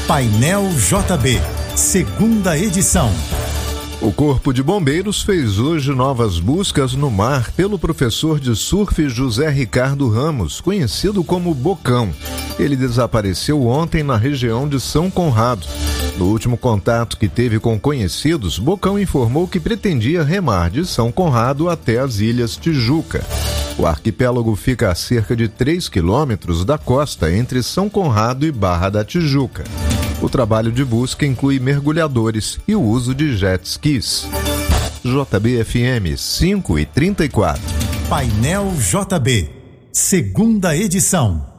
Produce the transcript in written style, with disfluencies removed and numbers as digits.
Painel JB, segunda edição. O Corpo de Bombeiros fez hoje novas buscas no mar pelo professor de surf José Ricardo Ramos, conhecido como Bocão. Ele desapareceu ontem na região de São Conrado. No último contato que teve com conhecidos, Bocão informou que pretendia remar de São Conrado até as Ilhas Tijuca. O arquipélago fica a cerca de 3 quilômetros da costa entre São Conrado e Barra da Tijuca. O trabalho de busca inclui mergulhadores e o uso de jet skis. JB-FM 5:34. Painel JB, segunda edição.